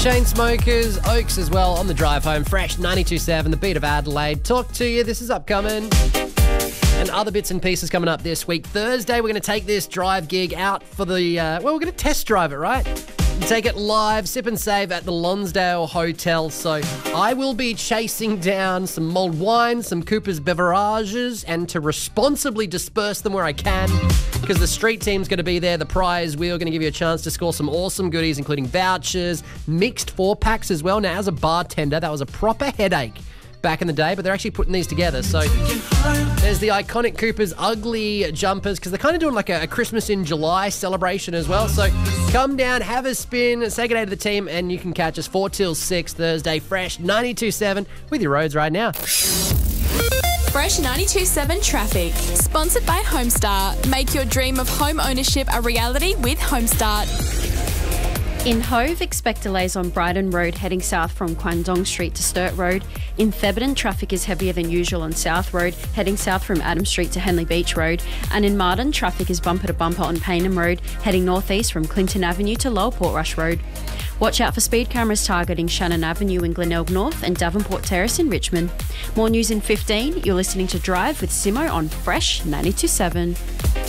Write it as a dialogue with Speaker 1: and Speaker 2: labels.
Speaker 1: Chainsmokers, Oaks as well on the drive home. Fresh 92.7, the beat of Adelaide. Talk to you. This is upcoming. And other bits and pieces coming up this week. Thursday, we're going to take this drive gig out for the... we're going to test drive it, right? Take it live, sip and save at the Lonsdale Hotel. So I will be chasing down some mulled wine, some Cooper's beverages, and to responsibly disperse them where I can, because the street team's going to be there. The prize wheel going to give you a chance to score some awesome goodies, including vouchers, mixed 4-packs as well. Now, as a bartender, that was a proper headache back in the day, but they're actually putting these together. So there's the iconic Cooper's ugly jumpers, because they're kind of doing like a Christmas in July celebration as well. So come down, have a spin, say good day to the team, and you can catch us 4 till 6 Thursday. Fresh 92.7 with your roads right now.
Speaker 2: Fresh 92.7 traffic. Sponsored by Homestart. Make your dream of home ownership a reality with Homestart.
Speaker 3: In Hove, expect delays on Brighton Road heading south from Kwandong Street to Sturt Road. In Thebarton, traffic is heavier than usual on South Road, heading south from Adam Street to Henley Beach Road. And in Martin, traffic is bumper to bumper on Payneham Road, heading northeast from Clinton Avenue to Lower Portrush Road. Watch out for speed cameras targeting Shannon Avenue in Glenelg North and Davenport Terrace in Richmond. More news in 15. You're listening to Drive with Simo on Fresh 92.7.